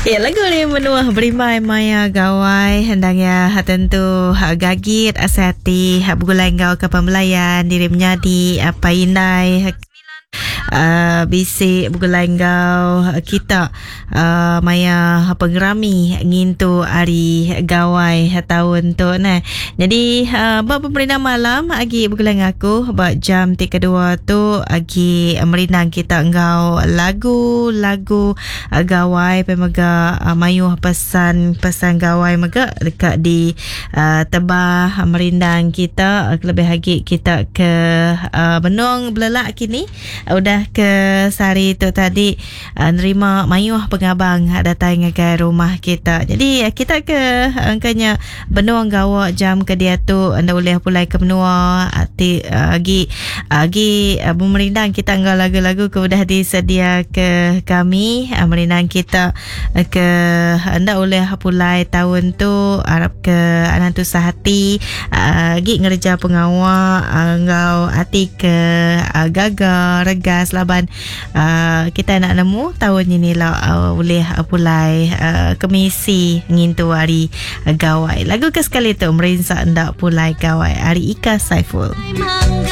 Ya, lagu ni menua berimai maya gawai hendangnya tentu gagit asati bergulai ngau kapal melayan diri menyadi apa inai bisi bergulai ngau kita maya pengerami ngintu hari gawai tahun tu nah. Jadi buat pemerintah malam agi bergulai ngaku buat jam 3 kedua tu agi merinang kita ngau lagu gawai pemaga mayuh pesan gawai maga dekat di tebah merindang kita lebih lagi kita ke benung belelak kini udah ke sari tu tadi nerima mayuh pengabang datang ke rumah kita. Jadi kita ke angkanya benung gawa jam ke dia tu anda boleh pulai ke benua agi merindang kita ngau lagu-lagu ke udah disedia ke kami merindang kita ke anda boleh pulai tahun tu Arab ke anantu sahati agi ngerja pengawal ngau hati ke gagal regas laban kita nak nemu tahun ini lah boleh pulai kemisi ngintu hari gawai lagu ke sekali tu merinsak ndak pulai gawai hari Ika Saiful.